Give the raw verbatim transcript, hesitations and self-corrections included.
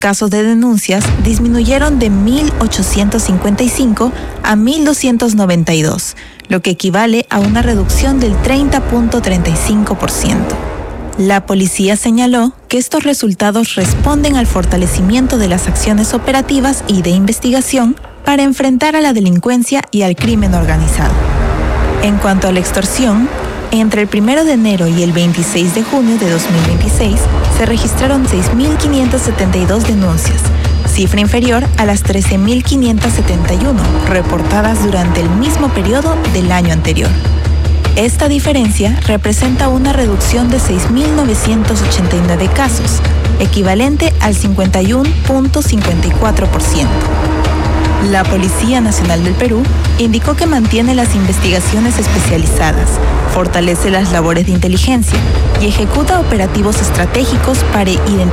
casos de denuncias disminuyeron de mil ochocientos cincuenta y cinco a mil doscientos noventa y dos, lo que equivale a una reducción del treinta punto treinta y cinco por ciento. La policía señaló que estos resultados responden al fortalecimiento de las acciones operativas y de investigación para enfrentar a la delincuencia y al crimen organizado. En cuanto a la extorsión, entre el primero de enero y el veintiséis de junio de dos mil veintiséis se registraron seis mil quinientas setenta y dos denuncias, cifra inferior a las trece mil quinientas setenta y uno reportadas durante el mismo periodo del año anterior. Esta diferencia representa una reducción de seis mil novecientos ochenta y nueve casos, equivalente al cincuenta y uno punto cincuenta y cuatro por ciento. La Policía Nacional del Perú indicó que mantiene las investigaciones especializadas, fortalece las labores de inteligencia y ejecuta operativos estratégicos para identificar